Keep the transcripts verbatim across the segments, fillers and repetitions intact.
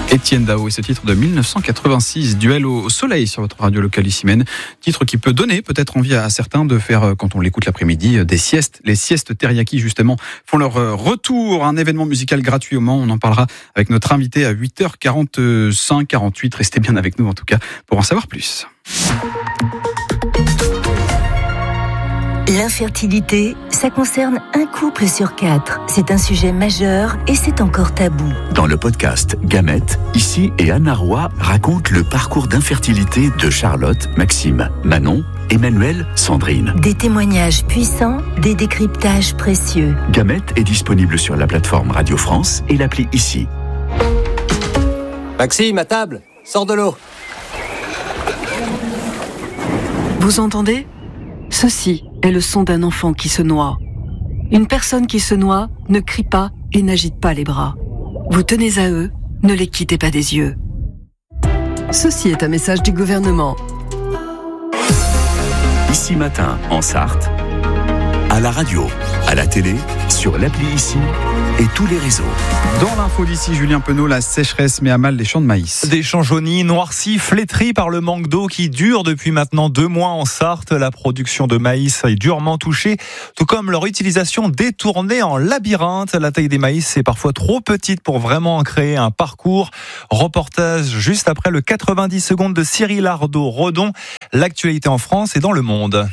Étienne Dao et ce titre de dix-neuf cent quatre-vingt-six, Duel au soleil sur votre radio locale Issy-Menne. Titre qui peut donner peut-être envie à certains de faire, quand on l'écoute l'après-midi, des siestes. Les siestes teriyaki justement font leur retour. Un événement musical gratuit au Mans. On en parlera avec notre invité à huit heures quarante-cinq quarante-huit. Restez bien avec nous en tout cas pour en savoir plus. L'infertilité, ça concerne un couple sur quatre. C'est un sujet majeur et c'est encore tabou. Dans le podcast Gamètes, Issy et Anna Roy racontent le parcours d'infertilité de Charlotte, Maxime, Manon, Emmanuel, Sandrine. Des témoignages puissants, des décryptages précieux. Gamètes est disponible sur la plateforme Radio France et l'appli Issy. Maxime, à table, sors de l'eau. Vous entendez ? Ceci est le son d'un enfant qui se noie. Une personne qui se noie ne crie pas et n'agite pas les bras. Vous tenez à eux, ne les quittez pas des yeux. Ceci est un message du gouvernement. Issy Matin en Sarthe, à la radio, à la télé, sur l'appli Issy et tous les réseaux. Dans l'info d'ici, Julien Penaud, la sécheresse met à mal les champs de maïs. Des champs jaunis, noircis, flétris par le manque d'eau qui dure depuis maintenant deux mois en Sarthe. La production de maïs est durement touchée, tout comme leur utilisation détournée en labyrinthe. La taille des maïs est parfois trop petite pour vraiment créer un parcours. Reportage juste après le quatre-vingt-dix secondes de Cyril Ardo-Redon. L'actualité en France et dans le monde.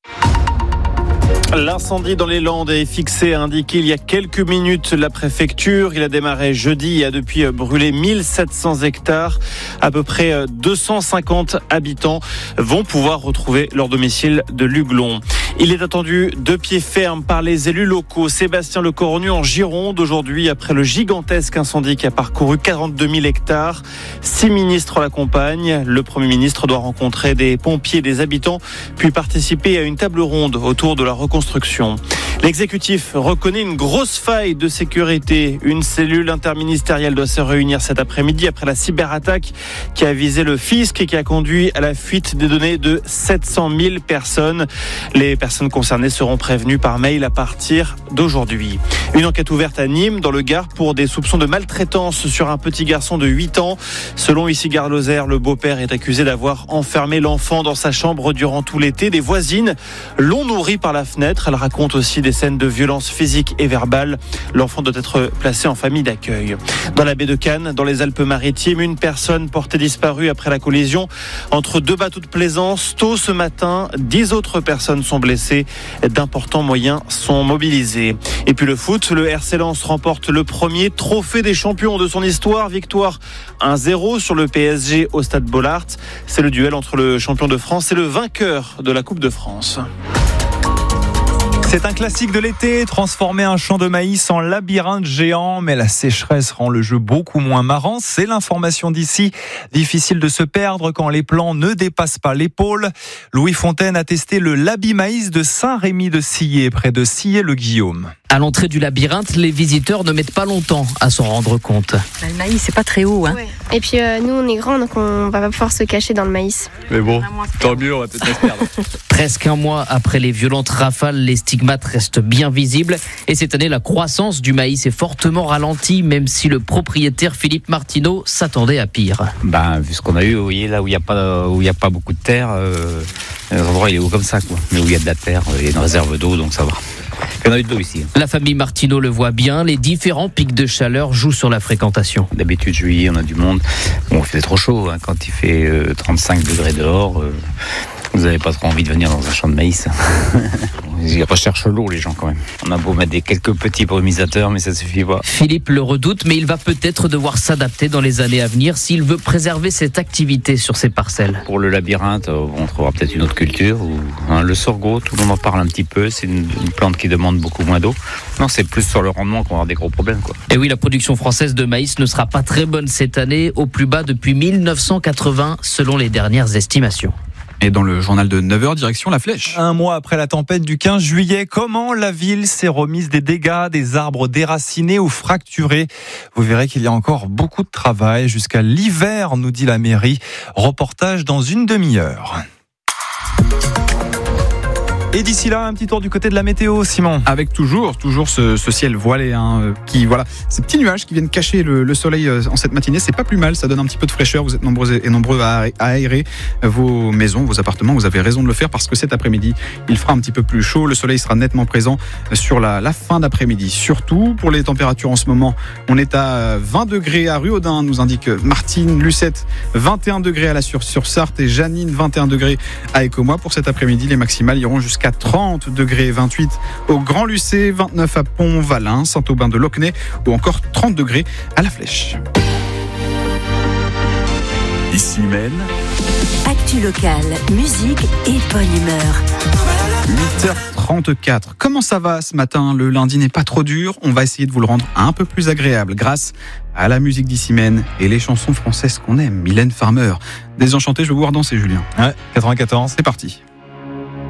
L'incendie dans les Landes est fixé, a indiqué il y a quelques minutes la préfecture. Il a démarré jeudi et a depuis brûlé mille sept cents hectares. À peu près deux cent cinquante habitants vont pouvoir retrouver leur domicile de Luglon. Il est attendu de pied ferme par les élus locaux. Sébastien Lecornu en Gironde aujourd'hui après le gigantesque incendie qui a parcouru quarante-deux mille hectares. Six ministres l'accompagnent. Le Premier ministre doit rencontrer des pompiers, des habitants, puis participer à une table ronde autour de la reconstruction. L'exécutif reconnaît une grosse faille de sécurité. Une cellule interministérielle doit se réunir cet après-midi après la cyberattaque qui a visé le fisc et qui a conduit à la fuite des données de sept cent mille personnes. Les personnes concernées seront prévenues par mail à partir d'aujourd'hui. Une enquête ouverte à Nîmes, dans le Gard, pour des soupçons de maltraitance sur un petit garçon de huit ans. Selon Issy Gare-Lozère, le beau-père est accusé d'avoir enfermé l'enfant dans sa chambre durant tout l'été. Des voisines l'ont nourri par la fenêtre. Elle raconte aussi des scènes de violence physique et verbale. L'enfant doit être placé en famille d'accueil. Dans la baie de Cannes, dans les Alpes-Maritimes, une personne portée disparue après la collision entre deux bateaux de plaisance. Tôt ce matin, dix autres personnes sont blessées. D'importants moyens sont mobilisés. Et puis le foot, le R C Lens remporte le premier trophée des champions de son histoire. Victoire un zéro sur le P S G au stade Bollaert. C'est le duel entre le champion de France et le vainqueur de la Coupe de France. C'est un classique de l'été, transformer un champ de maïs en labyrinthe géant, mais la sécheresse rend le jeu beaucoup moins marrant. C'est l'information d'ici. Difficile de se perdre quand les plants ne dépassent pas l'épaule. Louis Fontaine a testé le Labi-Maïs de Saint-Rémy-de-Sillé, près de Sillé-le-Guillaume. À l'entrée du labyrinthe, les visiteurs ne mettent pas longtemps à s'en rendre compte. Le maïs, c'est pas très haut. Hein. Ouais. Et puis euh, nous, on est grands, donc on va pas pouvoir se cacher dans le maïs. Mais bon, tant mieux, on va peut-être se perdre. Presque un mois après les violentes rafales, les stigmates restent bien visibles. Et cette année, la croissance du maïs est fortement ralentie, même si le propriétaire Philippe Martineau s'attendait à pire. Ben, vu ce qu'on a eu, vous voyez, là où il n'y a pas, où il y a pas beaucoup de terre, euh, l'endroit il est haut comme ça, quoi. Mais où il y a de la terre, il y a une réserve d'eau, donc ça va. Il y en a eu de l'eau ici. La famille Martineau le voit bien, les différents pics de chaleur jouent sur la fréquentation. D'habitude, juillet, on a du monde. Bon, il fait trop chaud, hein, quand il fait euh, trente-cinq degrés dehors. Euh, vous n'avez pas trop envie de venir dans un champ de maïs. Ils recherchent l'eau, les gens, quand même. On a beau mettre des quelques petits brumisateurs, mais ça suffit pas. Philippe le redoute, mais il va peut-être devoir s'adapter dans les années à venir s'il veut préserver cette activité sur ses parcelles. Pour le labyrinthe, on trouvera peut-être une autre culture. Ou, hein, le sorgho, tout le monde en parle un petit peu. C'est une, une plante qui demande beaucoup moins d'eau. Non, c'est plus sur le rendement qu'on va avoir des gros problèmes, quoi. Et oui, la production française de maïs ne sera pas très bonne cette année, au plus bas depuis mille neuf cent quatre-vingts, selon les dernières estimations. Et dans le journal de neuf heures, direction La Flèche. Un mois après la tempête du quinze juillet, comment la ville s'est remise des dégâts, des arbres déracinés ou fracturés. Vous verrez qu'il y a encore beaucoup de travail jusqu'à l'hiver, nous dit la mairie. Reportage dans une demi-heure. Et d'ici là, un petit tour du côté de la météo, Simon. Avec toujours, toujours ce, ce ciel voilé, hein, qui, voilà, ces petits nuages qui viennent cacher le, le soleil en cette matinée, c'est pas plus mal, ça donne un petit peu de fraîcheur. Vous êtes nombreux et nombreux à, à aérer vos maisons, vos appartements. Vous avez raison de le faire parce que cet après-midi, il fera un petit peu plus chaud. Le soleil sera nettement présent sur la, la fin d'après-midi. Surtout pour les températures en ce moment, on est à vingt degrés à Ruaudin, nous indique Martine Lucette, vingt et un degrés à la sur, sur Sarthe et Janine, vingt et un degrés à Écomois. Pour cet après-midi, les maximales iront jusqu'à trente degrés, vingt-huit au Grand Lucé, vingt-neuf à Pont-Valin, Saint-Aubin-de-Locnay ou encore trente degrés à La Flèche. Ici même, Actu locale, musique et bonne humeur. huit heures trente-quatre. Comment ça va ce matin? Le lundi n'est pas trop dur. On va essayer de vous le rendre un peu plus agréable grâce à la musique d'Issimène et les chansons françaises qu'on aime. Mylène Farmer. Désenchanté, je vais vous voir danser, Julien. Ouais, quatre-vingt-quatorze. C'est parti.